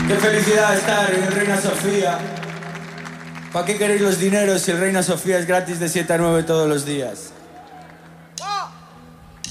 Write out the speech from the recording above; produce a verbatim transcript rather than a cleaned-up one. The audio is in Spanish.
Qué felicidad estar en Reina Sofía. ¿Para qué queréis los dineros si el Reina Sofía es gratis de siete a nueve todos los días?